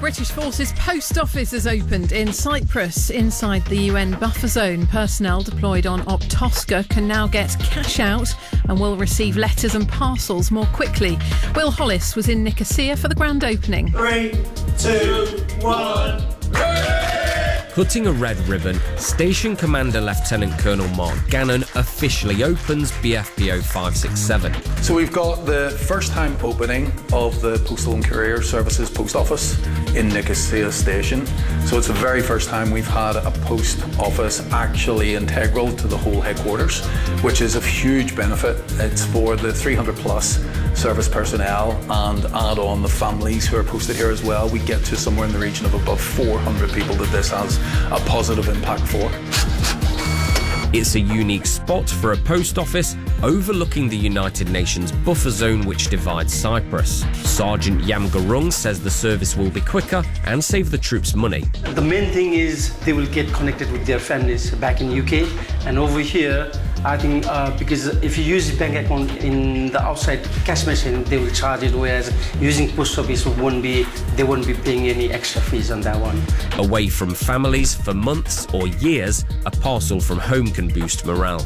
British Forces Post Office has opened in Cyprus inside the UN buffer zone. Personnel deployed on Optosca can now get cash out and will receive letters and parcels more quickly. Will Hollis was in Nicosia for the grand opening. 3, 2, 1... Cutting a red ribbon, Station Commander Lieutenant Colonel Mark Gannon officially opens BFPO 567. So we've got the first time opening of the Postal and Courier Services Post Office in Nicosia Station. So it's the very first time we've had a post office actually integral to the whole headquarters, which is of huge benefit. It's for the 300 plus service personnel and add on the families who are posted here as well. We get to somewhere in the region of above 400 people that this has a positive impact for. It's a unique spot for a post office overlooking the United Nations buffer zone which divides Cyprus. Sergeant Yamgarung says the service will be quicker and save the troops money. The main thing is they will get connected with their families back in UK, and over here I think because if you use the bank account in the outside cash machine, they will charge it, whereas using post office they won't be paying any extra fees on that one. Away from families for months or years, a parcel from home can boost morale.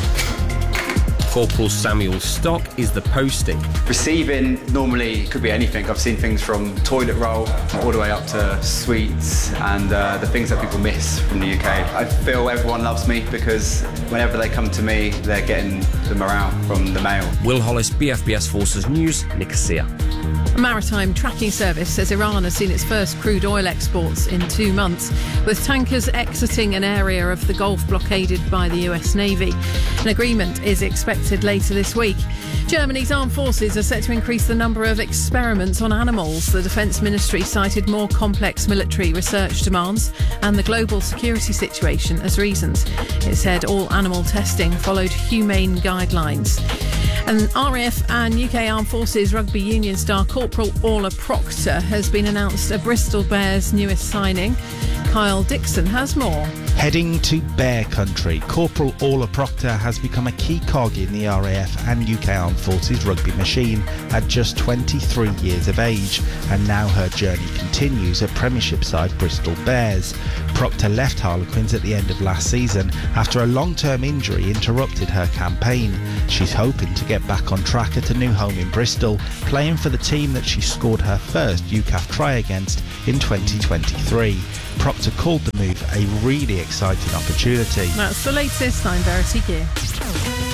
Corporal Samuel Stock is the posting. Receiving normally could be anything. I've seen things from toilet roll all the way up to sweets and the things that people miss from the UK. I feel everyone loves me because whenever they come to me, they're getting the morale from the mail. Will Hollis, BFBS Forces News, Nicosia. A maritime tracking service says Iran has seen its first crude oil exports in 2 months, with tankers exiting an area of the Gulf blockaded by the US Navy. An agreement is expected later this week. Germany's armed forces are set to increase the number of experiments on animals. The Defence Ministry cited more complex military research demands and the global security situation as reasons. It said all animal testing followed humane guidelines. And RAF and UK Armed Forces Rugby Union star Corporal Orla Proctor has been announced a Bristol Bears newest signing. Kyle Dixon has more. Heading to Bear Country, Corporal Orla Proctor has become a key cog in the RAF and UK Armed Forces rugby machine at just 23 years of age, and now her journey continues at Premiership side Bristol Bears. Proctor left Harlequins at the end of last season after a long-term injury interrupted her campaign. She's hoping to get back on track at a new home in Bristol, playing for the team that she scored her first UCAF try against in 2023. Proctor called the move a really exciting opportunity. That's the latest. I'm Verity Gear.